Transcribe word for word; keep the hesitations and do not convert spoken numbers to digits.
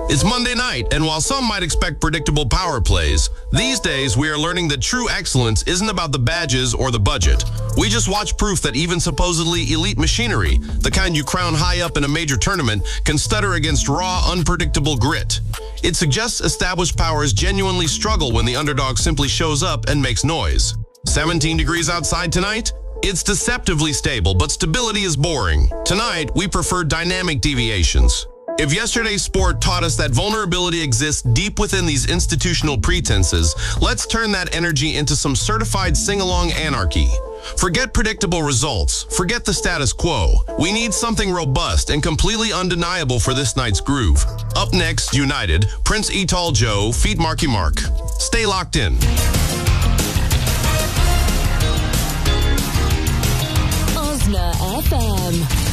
It's Monday night, and while some might expect predictable power plays, these days we are learning that true excellence isn't about the badges or the budget. We just watched proof that even supposedly elite machinery, the kind you crown high up in a major tournament, can stutter against raw, unpredictable grit. It suggests established powers genuinely struggle when the underdog simply shows up and makes noise. seventeen degrees outside tonight? It's deceptively stable, but stability is boring. Tonight, we prefer dynamic deviations. If yesterday's sport taught us that vulnerability exists deep within these institutional pretenses, let's turn that energy into some certified sing-along anarchy. Forget predictable results. Forget the status quo. We need something robust and completely undeniable for this night's groove. Up next, United, Prince Ital Joe, feat. Marky Mark. Stay locked in. Osna F M.